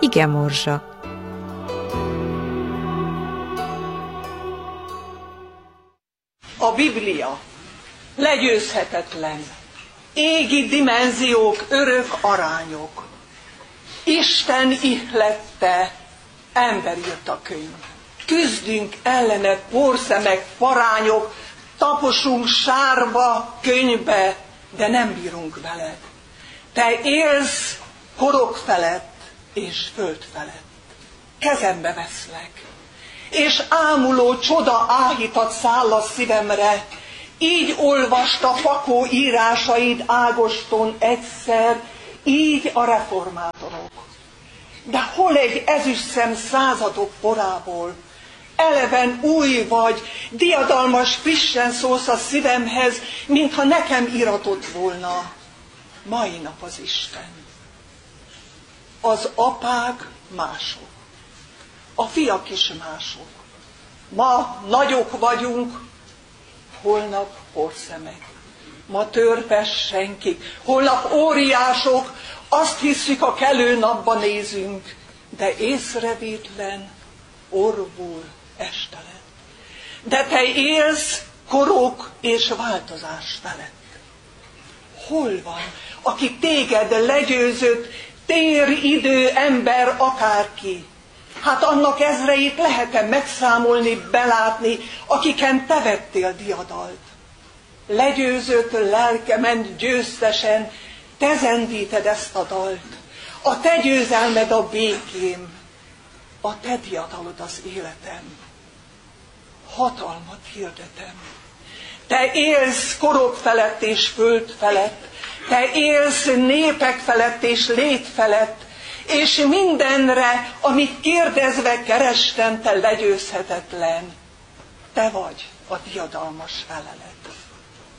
Igemorzsa. A Biblia legyőzhetetlen, égi dimenziók, örök arányok. Isten ihlette, ember írt a könyv. Küzdünk ellene, porszemek, parányok, taposunk sárba, könyvbe, de nem bírunk veled. Te élsz korok felett és föld felett. Kezembe veszlek, és ámuló csoda áhítat száll a szívemre. Így olvasta Fakó írásaid Ágoston egyszer, így a reformátorok. De hol egy ezüstszem századok porából, eleven új vagy, diadalmas, frissen szólsz a szívemhez, mintha nekem iratott volna. Mai nap az Isten. Az apák mások, a fiak is mások. Ma nagyok vagyunk, holnap porszemek. Ma törpes senkik, holnap óriások, azt hisszük, a kelő napba nézünk, de észrevétlen orvul este lett. De te élsz korok és változás felett. Hol van, aki téged legyőzött, téridő ember akárki? Hát annak ezreit lehet-e megszámolni, belátni, akiken te vettél diadalt? Legyőzött lelkemen győztesen, te zendíted ezt a dalt. A te győzelmed a békém, a te diadalod az életem. Hatalmat hirdetem. Te élsz korok felett és föld felett, te élsz népek felett és lét felett, és mindenre, amit kérdezve kerestem, te legyőzhetetlen. Te vagy a diadalmas felelet.